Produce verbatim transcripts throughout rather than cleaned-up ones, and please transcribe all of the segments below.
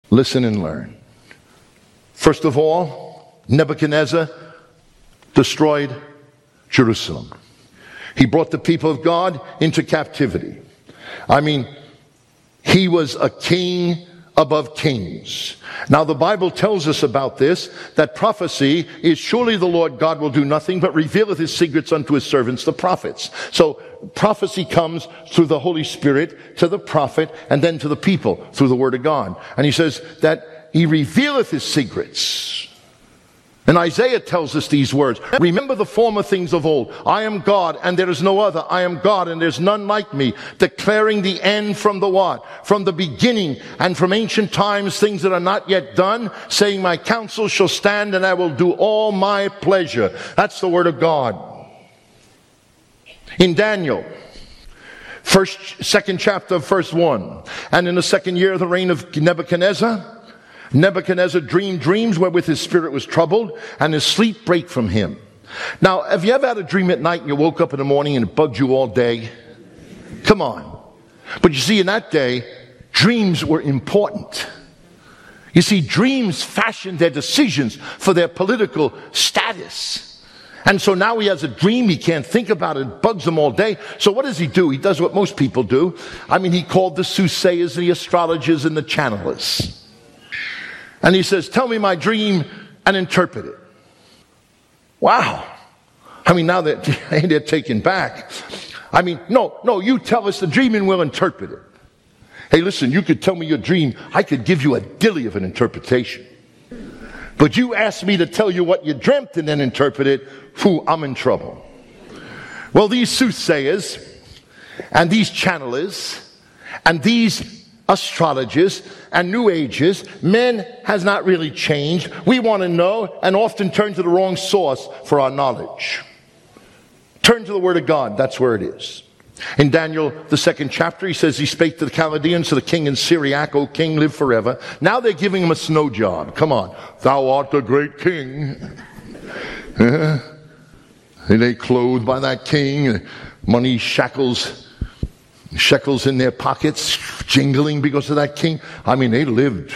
Listen and learn. First of all, Nebuchadnezzar destroyed Jerusalem. He brought the people of God into captivity. I mean, he was a king above kings. Now the Bible tells us about this, that prophecy is surely the Lord God will do nothing but revealeth his secrets unto his servants, the prophets. So prophecy comes through the Holy Spirit to the prophet and then to the people through the Word of God. And he says that he revealeth his secrets. And Isaiah tells us these words. Remember the former things of old. I am God and there is no other. I am God and there's none like me. Declaring the end from the what? From the beginning and from ancient times, things that are not yet done. Saying my counsel shall stand and I will do all my pleasure. That's the Word of God. In Daniel, first, second chapter of verse one. And in the second year of the reign of Nebuchadnezzar, Nebuchadnezzar dreamed dreams wherewith his spirit was troubled, and his sleep brake from him. Now, have you ever had a dream at night and you woke up in the morning and it bugged you all day? Come on. But you see, in that day, dreams were important. You see, dreams fashioned their decisions for their political status. And so now he has a dream, he can't think about it, it bugs him all day. So what does he do? He does what most people do. I mean, he called the soothsayers, the astrologers, and the channelers. And he says, tell me my dream and interpret it. Wow. I mean, now that they're taken back. I mean, no, no, you tell us the dream and we'll interpret it. Hey, listen, you could tell me your dream. I could give you a dilly of an interpretation. But you asked me to tell you what you dreamt and then interpret it. Phew, I'm in trouble. Well, these soothsayers and these channelers and these astrologers and new ages, men has not really changed. We want to know and often turn to the wrong source for our knowledge. Turn to the Word of God. That's where it is. In Daniel, the second chapter, he says, he spake to the Chaldeans, to the king in Syriac, O king, live forever. Now they're giving him a snow job. Come on. Thou art the great king. Uh, they clothed by that king, money shackles, shekels in their pockets, jingling because of that king. I mean, they lived.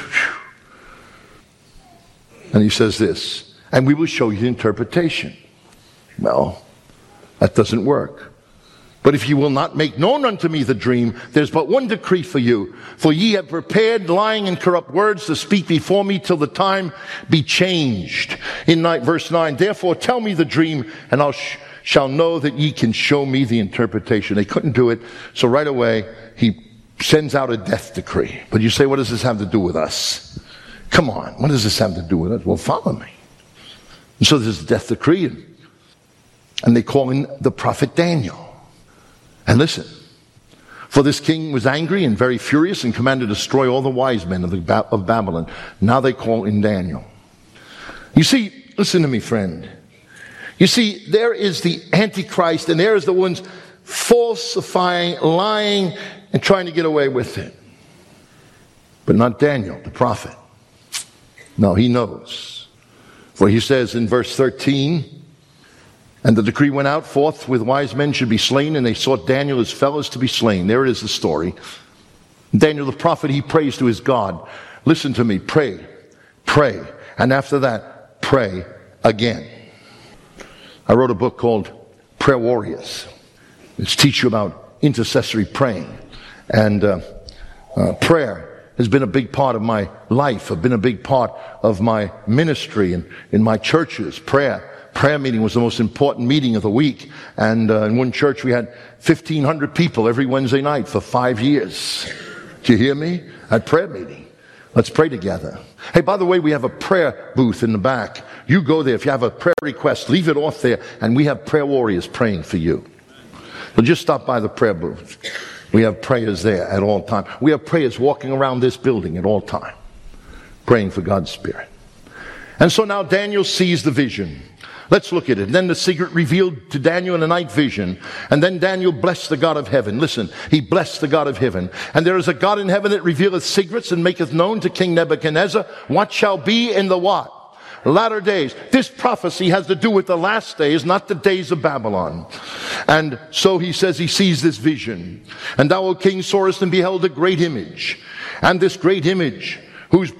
And he says this, and we will show you the interpretation. Well, that doesn't work. But if you will not make known unto me the dream, there's but one decree for you. For ye have prepared lying and corrupt words to speak before me till the time be changed. In verse nine, therefore tell me the dream, and I'll sh- shall know that ye can show me the interpretation. They couldn't do it, so right away he sends out a death decree. But you say, what does this have to do with us? Come on, what does this have to do with us? Well, follow me. And so there's a death decree, and, and they call in the prophet Daniel. And listen, for this king was angry and very furious and commanded to destroy all the wise men of, the, of Babylon. Now they call in Daniel. You see, listen to me, friend. You see, there is the Antichrist, and there is the ones falsifying, lying, and trying to get away with it. But not Daniel, the prophet. No, he knows. For he says in verse thirteen, and the decree went out forth with wise men should be slain, and they sought Daniel his fellows to be slain. There it is, the story. Daniel the prophet, he prays to his God. Listen to me, pray, pray, and after that, pray again. I wrote a book called Prayer Warriors. It's teach you about intercessory praying. And uh, uh, prayer has been a big part of my life, have been a big part of my ministry and in my churches. Prayer. Prayer meeting was the most important meeting of the week. And uh, in one church we had fifteen hundred people every Wednesday night for five years. Do you hear me? At prayer meeting. Let's pray together. Hey, by the way, we have a prayer booth in the back. You go there. If you have a prayer request, leave it off there. And we have prayer warriors praying for you. So just stop by the prayer booth. We have prayers there at all time. We have prayers walking around this building at all time, praying for God's Spirit. And so now Daniel sees the vision. Let's look at it. And then the secret revealed to Daniel in a night vision. And then Daniel blessed the God of heaven. Listen, he blessed the God of heaven. And there is a God in heaven that revealeth secrets and maketh known to King Nebuchadnezzar what shall be in the what? Latter days. This prophecy has to do with the last days, not the days of Babylon. And so he says he sees this vision. And thou, O king, sawest and beheld a great image. And this great image, whose